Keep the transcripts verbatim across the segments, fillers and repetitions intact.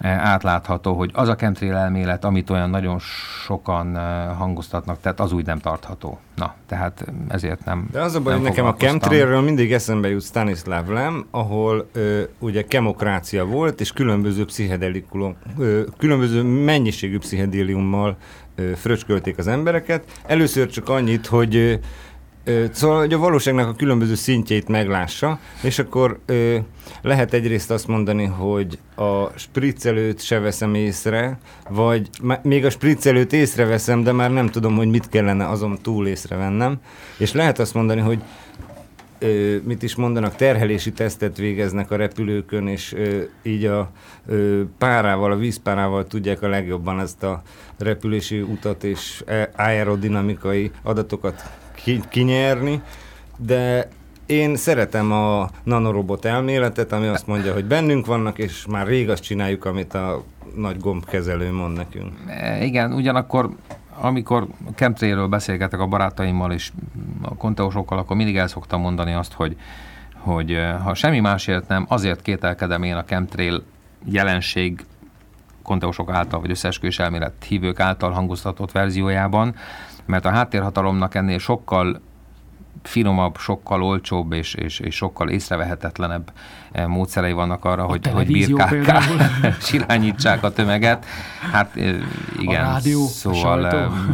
átlátható, hogy az a chemtrail elmélet, amit olyan nagyon sokan hangoztatnak, tehát az úgy nem tartható. Na, tehát ezért nem. De az a baj, hogy nekem a chemtrailről mindig eszembe jut Stanislav Lem, ahol ö, ugye kemokrácia volt, és különböző pszichedelikumok, ö, különböző mennyiségű pszichedéliummal ö, fröcskölték az embereket. Először csak annyit, hogy ö, ö, szóval hogy a valóságnak a különböző szintjeit meglássa, és akkor ö, lehet egyrészt azt mondani, hogy a spriccelőt se veszem észre, vagy még a spriccelőt észreveszem, de már nem tudom, hogy mit kellene azon túl észrevennem. És lehet azt mondani, hogy ö, mit is mondanak, terhelési tesztet végeznek a repülőkön, és ö, így a ö, párával, a vízpárával tudják a legjobban ezt a repülési utat és aerodinamikai adatokat ki- kinyerni, de én szeretem a nanorobot elméletet, ami azt mondja, hogy bennünk vannak, és már rég azt csináljuk, amit a nagy gombkezelő mond nekünk. Igen, ugyanakkor amikor chemtrailről beszélgetek a barátaimmal és a konteósokkal, akkor mindig el szoktam mondani azt, hogy, hogy ha semmi másért nem, azért kételkedem én a chemtrail jelenség konteósok által, vagy összeesküvés elmélet hívők által hangoztatott verziójában, mert a háttérhatalomnak ennél sokkal finomabb, sokkal olcsóbb és, és, és sokkal észrevehetetlenebb módszerei vannak arra, a hogy, hogy birkákkal silányítsák a tömeget. Hát igen, a rádió, szóval...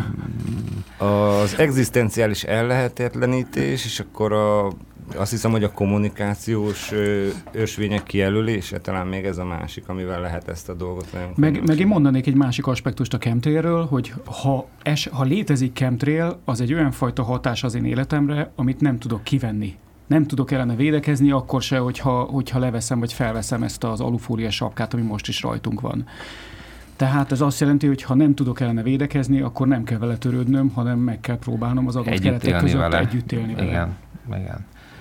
A az egzisztenciális ellehetetlenítés, és akkor a, azt hiszem, hogy a kommunikációs ö, ösvények kijelölése, talán még ez a másik, amivel lehet ezt a dolgot nagyon meg, meg én mondanék egy másik aspektust a chemtrailről, hogy ha, es, ha létezik chemtrail, az egy olyan fajta hatás az én életemre, amit nem tudok kivenni. Nem tudok ellene védekezni, akkor se, hogyha, hogyha leveszem vagy felveszem ezt az alufóliás sapkát, ami most is rajtunk van. Tehát ez azt jelenti, hogy ha nem tudok ellene védekezni, akkor nem kell vele törődnöm, hanem meg kell próbálnom az adott keretek között vele. együtt élni vele. Igen, igen.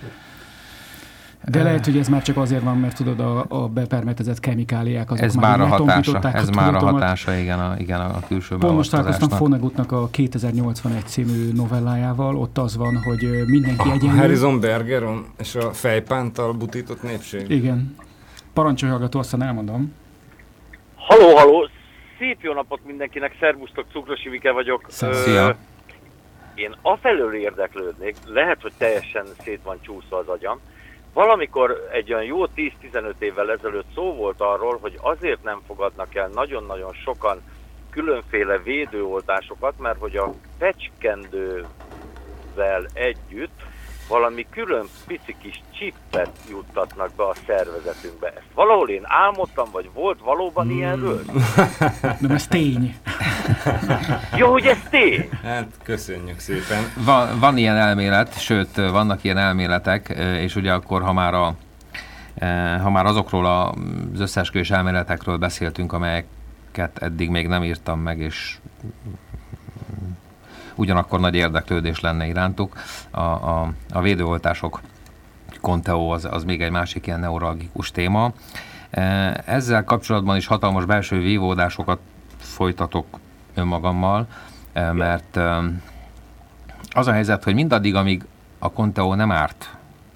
De lehet, hogy ez már csak azért van, mert tudod, a, a bepermetezett kemikáliák azok ez már, már a hatása, ez a már a hatása, igen, a, igen, a külső beavatkozásnak. Most találkoztam Vonnegutnak a kétezer-nyolcvanegy című novellájával, ott az van, hogy mindenki egyenlő. Harrison Bergeron és a fejpántal butított népség. Igen. Parancsolj, hallgató, aztán elmondom. Halló, halló! Szép jó napot mindenkinek, szervusztok, Cukros Ivike vagyok. Szia! Én afelől érdeklődnék, lehet, hogy teljesen szét van csúszva az agyam. Valamikor egy olyan jó tíz-tizenöt évvel ezelőtt szó volt arról, hogy azért nem fogadnak el nagyon-nagyon sokan különféle védőoltásokat, mert hogy a fecskendővel együtt valami külön pici kis csippet juttatnak be a szervezetünkbe. Ezt valahol én álmodtam, vagy volt valóban hmm. ilyenről? Nem, ez tény. Jó, hogy ez tény? Hát, köszönjük szépen. Van, van ilyen elmélet, sőt, vannak ilyen elméletek, és ugye akkor, ha már, a, ha már azokról az összeesküvés elméletekről beszéltünk, amelyeket eddig még nem írtam meg, és ugyanakkor nagy érdeklődés lenne irántuk. A, a, a védőoltások konteó az, az még egy másik ilyen neuralgikus téma. Ezzel kapcsolatban is hatalmas belső vívódásokat folytatok önmagammal, mert az a helyzet, hogy mindaddig, amíg a konteó nem árt,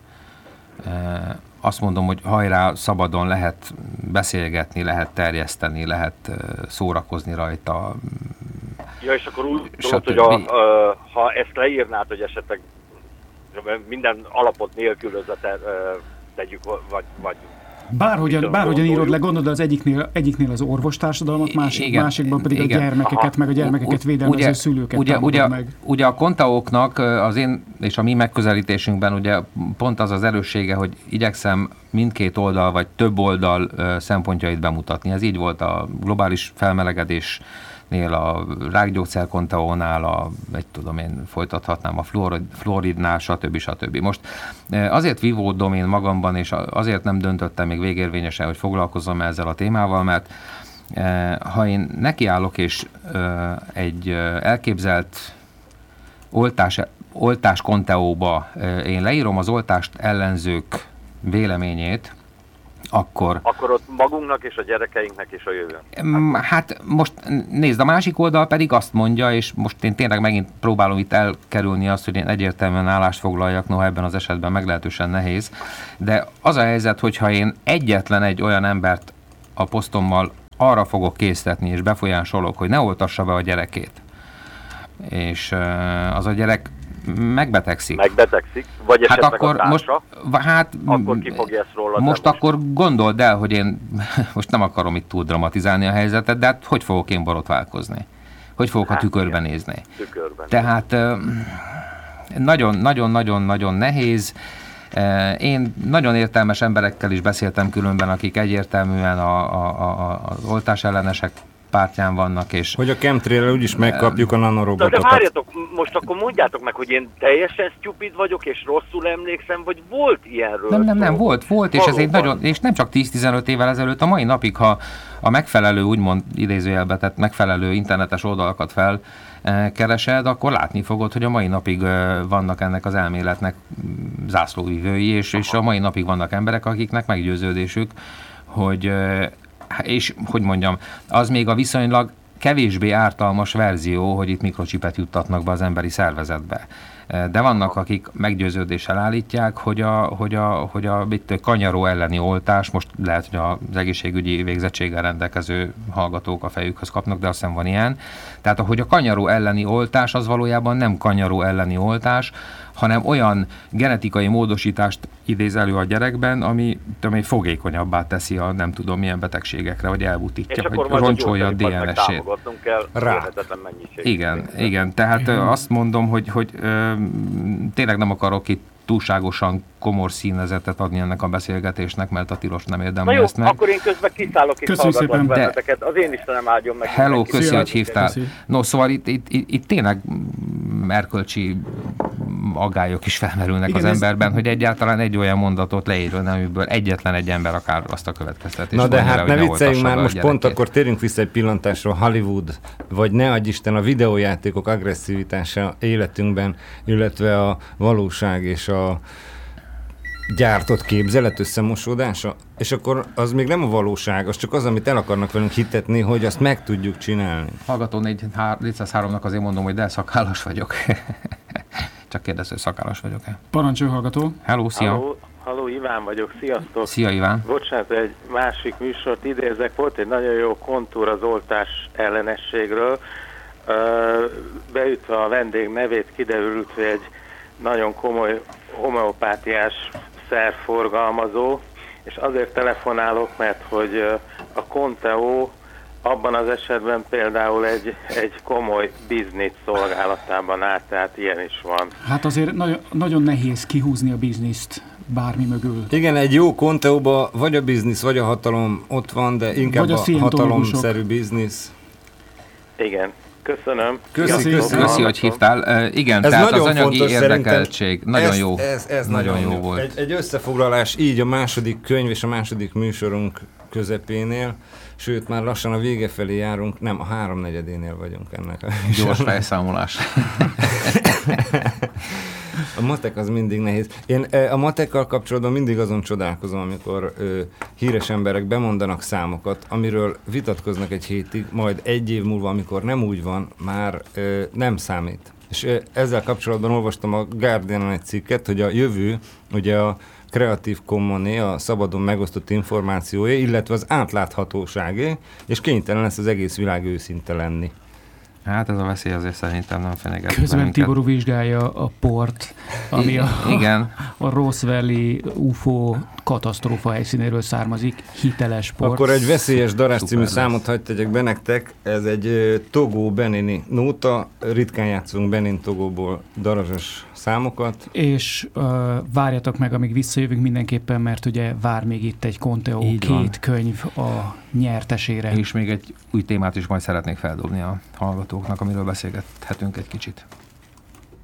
azt mondom, hogy hajrá, szabadon lehet beszélgetni, lehet terjeszteni, lehet szórakozni rajta. Ja, és akkor úgy tudod, hogy a, a, ha ezt leírnád, hogy esetleg minden alapot nélkülözete tegyük, vagy, vagy Bárhogyan, bárhogyan írod le, gondolod, az egyiknél, egyiknél az orvostársadalmat, másik, igen, másikban pedig igen. a gyermekeket, Aha. meg a gyermekeket védelmező ugye, szülőket ugye, ugye, meg. Ugye a konteóknak az én és a mi megközelítésünkben ugye pont az az erőssége, hogy igyekszem mindkét oldal vagy több oldal szempontjait bemutatni. Ez így volt a globális felmelegedés a rákgyógyszer konteónál, a, egy tudom én, folytathatnám a fluorid, fluoridnál, stb. stb. Most azért vívódom én magamban, és azért nem döntöttem még végérvényesen, hogy foglalkozom ezzel a témával, mert ha én nekiállok, és egy elképzelt oltás, oltás konteóba én leírom az oltást ellenzők véleményét, Akkor, akkor ott magunknak és a gyerekeinknek és a jövőn. Hát most nézd, a másik oldal pedig azt mondja, és most én tényleg megint próbálom itt elkerülni azt, hogy én egyértelműen állást foglaljak, noha ebben az esetben meglehetősen nehéz, de az a helyzet, hogyha én egyetlen egy olyan embert a posztommal arra fogok késztetni, és befolyásolok, hogy ne oltassa be a gyerekét, és az a gyerek megbetegszik. Megbetegszik, vagy esetleg hát akkor a társa, most, hát, akkor ki fogja ezt róla. Most akkor gondold el, hogy én most nem akarom itt túl dramatizálni a helyzetet, de hát hogy fogok én borotválkozni? Hogy fogok hát, a tükörben igen. nézni? Tükörben. Tehát nagyon-nagyon-nagyon-nagyon nehéz. Én nagyon értelmes emberekkel is beszéltem különben, akik egyértelműen a, a, a, az oltás ellenesek pártján vannak, és... Hogy a chemtrail-rel úgyis megkapjuk a nanorobotokat. De, de várjatok, most akkor mondjátok meg, hogy én teljesen stupid vagyok, és rosszul emlékszem, vagy volt ilyenről? Nem, nem, nem, volt, volt, és ez egy nagyon, és nem csak tíz-tizenöt évvel ezelőtt, a mai napig, ha a megfelelő, úgymond idézőjelbe tett megfelelő internetes oldalakat felkeresed, akkor látni fogod, hogy a mai napig vannak ennek az elméletnek zászlóvivői, és, és a mai napig vannak emberek, akiknek meggyőződésük, hogy és hogy mondjam, az még a viszonylag kevésbé ártalmas verzió, hogy itt mikrocsipet juttatnak be az emberi szervezetbe. De vannak, akik meggyőződéssel állítják, hogy a, hogy a, hogy a itt kanyaró elleni oltás, most lehet, hogy az egészségügyi végzettséggel rendelkező hallgatók a fejükhöz kapnak, de azt hiszem van ilyen. Tehát, hogy a kanyaró elleni oltás az valójában nem kanyaró elleni oltás, hanem olyan genetikai módosítást idéz elő a gyerekben, ami, ami fogékonyabbá teszi a nem tudom milyen betegségekre, vagy elbutítja, vagy roncsolja a dé en es-ét. Igen, igen, tehát ö, azt mondom, hogy, hogy ö, tényleg nem akarok itt túlságosan komor színezetet adni ennek a beszélgetésnek, mert a tilos nem érdemli ezt meg. Akkor én közben kiszállok és hallgatlak benneteket. Az én Istenem áldjon meg. Hello, köszi, hogy hívtál. Köszi. No, szóval itt, itt, itt, itt tényleg erkölcsi aggályok is felmerülnek igen, az emberben, ez... hogy egyáltalán egy olyan mondatot leírjon, amiből egyetlen egy ember akár azt a következtetést. Na de hát ne vicceljünk már, most pont akkor térjünk vissza egy pillantásra Hollywood, vagy ne adj Isten a videójátékok agresszivitása életünkben, illetve a valóság és a gyártott képzelet összemosódása, és akkor az még nem a valóság, az csak az, amit el akarnak velünk hitetni, hogy azt meg tudjuk csinálni. Hallgató négyszázháromnak azért mondom, hogy de szakállas vagyok. Csak kérdez, hogy szakállas vagyok-e. Parancsolj, hallgató. Hello, szia. Halló, halló, Iván vagyok, sziasztok. Szia, Iván. Bocsánat, egy másik műsort idézek, volt egy nagyon jó kontúr az oltás ellenességről. Beütve a vendég nevét kiderült, hogy egy nagyon komoly homeopátiás szerforgalmazó, és azért telefonálok, mert hogy a Conteo abban az esetben például egy, egy komoly biznisz szolgálatában áll, tehát ilyen is van. Hát azért nagyon, nagyon nehéz kihúzni a bizniszt bármi mögül. Igen, egy jó Conteóban vagy a biznisz, vagy a hatalom ott van, de inkább a, a hatalomszerű biznisz. Igen. Köszönöm. Köszi, köszi, köszi hogy hívtál. Uh, igen, ez tehát az anyagi érdekeltség nagyon ez, jó. Ez, ez nagyon, nagyon jó, jó volt. Egy, egy összefoglalás így a második könyv és a második műsorunk közepénél, sőt már lassan a vége felé járunk, nem, a háromnegyedénél vagyunk ennek. Gyors fejszámolás. A matek az mindig nehéz. Én a matekkal kapcsolatban mindig azon csodálkozom, amikor ö, híres emberek bemondanak számokat, amiről vitatkoznak egy hétig, majd egy év múlva, amikor nem úgy van, már ö, nem számít. És ö, ezzel kapcsolatban olvastam a Guardianon egy cikket, hogy a jövő, ugye a Creative Commons-é, a szabadon megosztott információé, illetve az átláthatóságé, és kénytelen lesz az egész világ őszinte lenni. Hát ez a veszély azért szerintem nem fenyeget. Közben Tiború vizsgálja a port, ami a, igen. a Roswelli u f o katasztrófa helyszínéről származik, hiteles port. Akkor egy veszélyes darás című számot hadd tegyek be nektek, ez egy uh, Togó Benini nóta, ritkán játszunk Benin Togóból darazsos számokat. És uh, várjatok meg, amíg visszajövünk mindenképpen, mert ugye vár még itt egy Conteo két van. Könyv a nyertesére. És még egy új témát is majd szeretnék feldobni a hallgatóknak, amiről beszélgethetünk egy kicsit.